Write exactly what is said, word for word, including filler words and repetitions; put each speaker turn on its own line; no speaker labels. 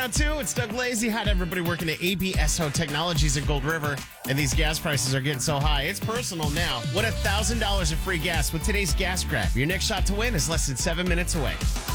round two. It's Doug Lazy. Had everybody working at A B S O Technologies in Gold River, and these gas prices are getting so high. It's personal now. Win one thousand dollars of free gas with today's Gas Grab. Your next shot to win is less than seven minutes away.